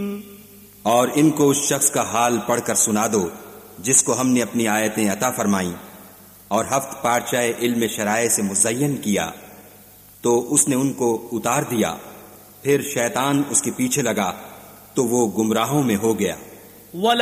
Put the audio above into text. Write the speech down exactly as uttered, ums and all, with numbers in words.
और इनको उस शख्स का हाल पढ़कर सुना दो जिसको हमने अपनी आयतें अता फरमाई और हफ्त पारचाए इल्म शराए से मुज़य्यन किया, तो उसने उनको उतार दिया। फिर शैतान उसके पीछे लगा तो वो गुमराहों में हो गया।